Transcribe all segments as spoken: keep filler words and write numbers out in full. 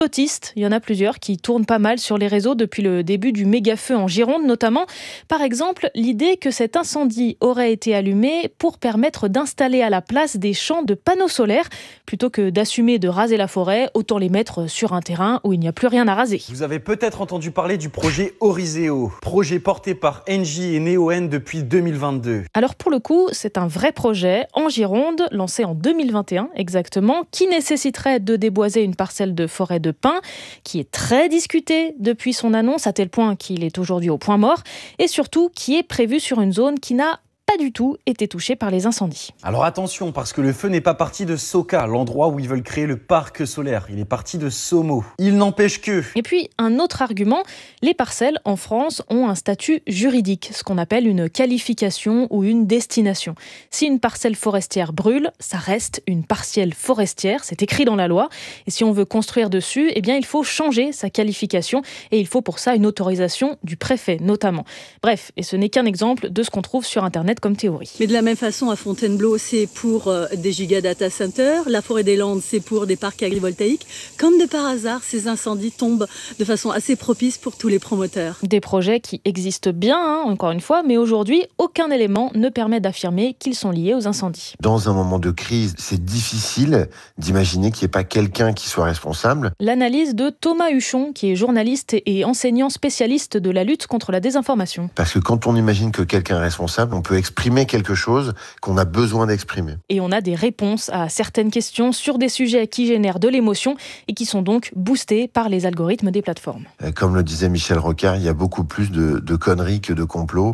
Autistes, il y en a plusieurs qui tournent pas mal sur les réseaux depuis le début du méga-feu en Gironde notamment. Par exemple, l'idée que cet incendie aurait été allumé pour permettre d'installer à la place des champs de panneaux solaires. Plutôt que d'assumer de raser la forêt, autant les mettre sur un terrain où il n'y a plus rien à raser. Vous avez peut-être entendu parler du projet Oriseo, projet porté par Engie et Neoen depuis deux mille vingt-deux. Alors pour le coup, c'est un vrai projet en Gironde, lancé en deux mille vingt et un exactement, qui nécessiterait de déboiser une parcelle de forêt de pins, qui est très discuté depuis son annonce, à tel point qu'il est aujourd'hui au point mort, et surtout qui est prévu sur une zone qui n'a pas du tout été touchée par les incendies. Alors attention, parce que le feu n'est pas parti de Soka, l'endroit où ils veulent créer le parc solaire. Il est parti de Somo. Il n'empêche que... Et puis, un autre argument, les parcelles en France ont un statut juridique, ce qu'on appelle une qualification ou une destination. Si une parcelle forestière brûle, ça reste une parcelle forestière, c'est écrit dans la loi. Et si on veut construire dessus, eh bien, il faut changer sa qualification et il faut pour ça une autorisation du préfet, notamment. Bref, et ce n'est qu'un exemple de ce qu'on trouve sur Internet comme théorie. Mais de la même façon, à Fontainebleau, c'est pour euh, des giga data centers. La forêt des Landes, c'est pour des parcs agrivoltaïques. Comme de par hasard, ces incendies tombent de façon assez propice pour tous les promoteurs. Des projets qui existent bien, hein, encore une fois, mais aujourd'hui, aucun élément ne permet d'affirmer qu'ils sont liés aux incendies. Dans un moment de crise, c'est difficile d'imaginer qu'il n'y ait pas quelqu'un qui soit responsable. L'analyse de Thomas Huchon, qui est journaliste et enseignant spécialiste de la lutte contre la désinformation. Parce que quand on imagine que quelqu'un est responsable, on peut exprimer quelque chose qu'on a besoin d'exprimer. Et on a des réponses à certaines questions sur des sujets qui génèrent de l'émotion et qui sont donc boostés par les algorithmes des plateformes. Comme le disait Michel Rocard, il y a beaucoup plus de, de conneries que de complots.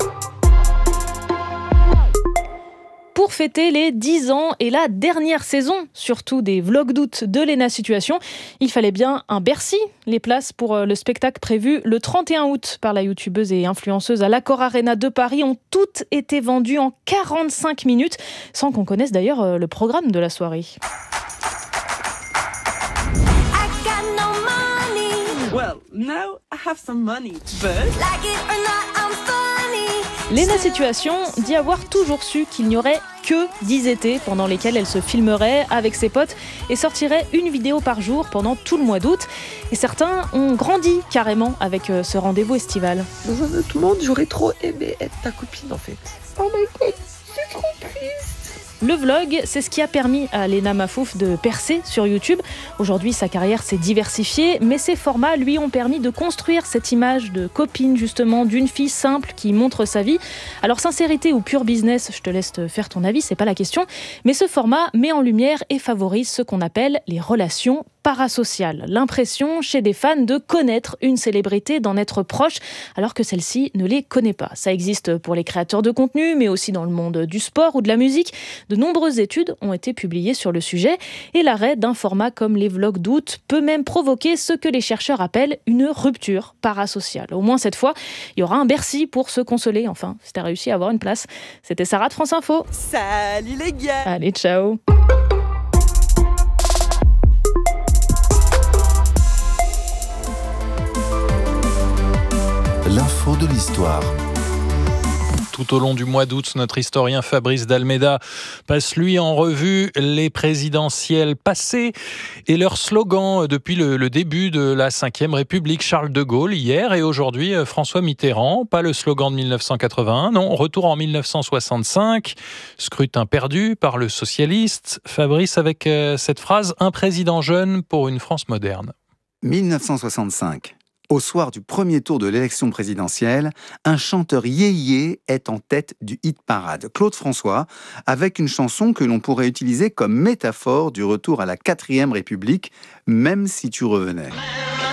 Pour fêter les dix ans et la dernière saison, surtout des vlogs d'août de Léna Situation, il fallait bien un Bercy. Les places pour le spectacle prévu le trente et un août par la youtubeuse et influenceuse à l'Accor Arena de Paris ont toutes été vendues en quarante-cinq minutes, sans qu'on connaisse d'ailleurs le programme de la soirée. Well, now I have some money, but... Like it or not, I'm funny. Léna Situation dit avoir toujours su qu'il n'y aurait que dix étés pendant lesquels elle se filmerait avec ses potes et sortirait une vidéo par jour pendant tout le mois d'août. Et certains ont grandi carrément avec ce rendez-vous estival. Dans un autre monde, j'aurais trop aimé être ta copine en fait. Oh my god, c'est trop triste. Le vlog, c'est ce qui a permis à Léna Mafouf de percer sur YouTube. Aujourd'hui, sa carrière s'est diversifiée, mais ces formats lui ont permis de construire cette image de copine, justement, d'une fille simple qui montre sa vie. Alors, sincérité ou pur business, je te laisse te faire ton avis, c'est pas la question. Mais ce format met en lumière et favorise ce qu'on appelle les relations parasociales. L'impression chez des fans de connaître une célébrité, d'en être proche, alors que celle-ci ne les connaît pas. Ça existe pour les créateurs de contenu, mais aussi dans le monde du sport ou de la musique. De nombreuses études ont été publiées sur le sujet et l'arrêt d'un format comme les vlogs d'août peut même provoquer ce que les chercheurs appellent une rupture parasociale. Au moins cette fois, il y aura un Bercy pour se consoler, enfin, si t'as réussi à avoir une place. C'était Sarah de France Info. Salut les gars. Allez, ciao. L'info de l'histoire. Tout au long du mois d'août, notre historien Fabrice d'Almeida passe lui en revue les présidentielles passées et leurs slogans depuis le, le début de la cinquième République. Charles de Gaulle hier et aujourd'hui François Mitterrand. Pas le slogan de mille neuf cent quatre-vingt-un, non, retour en mille neuf cent soixante-cinq, scrutin perdu par le socialiste. Fabrice avec euh, cette phrase « Un président jeune pour une France moderne ». mille neuf cent soixante-cinq. Au soir du premier tour de l'élection présidentielle, un chanteur yéyé est en tête du hit parade, Claude François, avec une chanson que l'on pourrait utiliser comme métaphore du retour à la quatrième République, même si tu revenais.